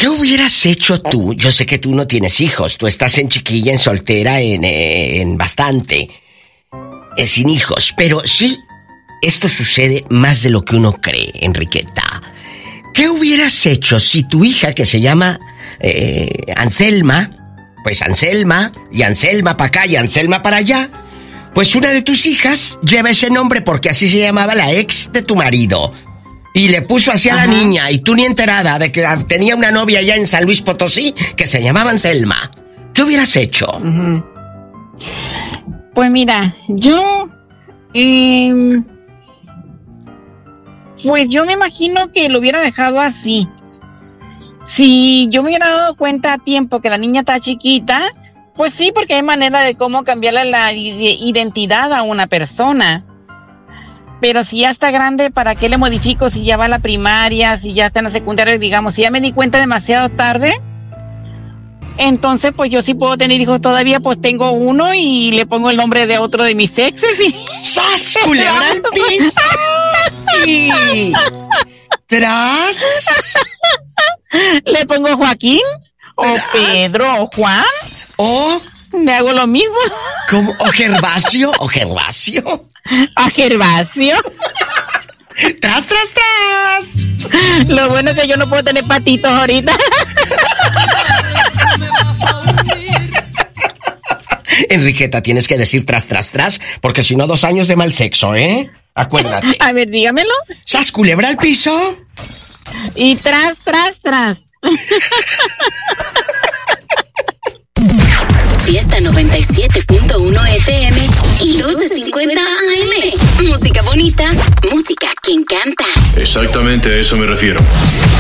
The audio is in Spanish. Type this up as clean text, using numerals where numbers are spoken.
¿Qué hubieras hecho tú? Yo sé que tú no tienes hijos, tú estás en chiquilla, en soltera, en bastante, sin hijos, pero sí, esto sucede más de lo que uno cree, Enriqueta. ¿Qué hubieras hecho si tu hija, que se llama Anselma, pues Anselma, y Anselma para acá y Anselma para allá, pues una de tus hijas lleva ese nombre porque así se llamaba la ex de tu marido? Y le puso así a la niña, y tú ni enterada de que tenía una novia allá en San Luis Potosí que se llamaba Anselma. ¿Qué hubieras hecho? Pues mira, yo... pues yo me imagino que lo hubiera dejado así. Si yo me hubiera dado cuenta a tiempo que la niña está chiquita, pues sí, porque hay manera de cómo cambiarle la identidad a una persona. Pero si ya está grande, ¿para qué le modifico? Si ya va a la primaria, si ya está en la secundaria, digamos, si ya me di cuenta demasiado tarde, entonces pues yo sí puedo tener hijos todavía, pues tengo uno y le pongo el nombre de otro de mis exes y... ¡Sas, culebra al piso! ¡Y tras! Le pongo Joaquín, o Pedro, o Juan, o... me hago lo mismo. ¿Cómo? ¿O Gervasio? ¿O Gervasio? A Gervasio. ¡Tras, tras, tras! Lo bueno es que yo no puedo tener patitos ahorita. Enriqueta, tienes que decir tras, tras, tras, porque si no, 2 años de mal sexo, ¿eh? Acuérdate. A ver, dígamelo. ¿Sas culebra al piso? Y tras, tras, tras. Fiesta 97.1 FM y 1250 AM. Música bonita, música que encanta. Exactamente a eso me refiero.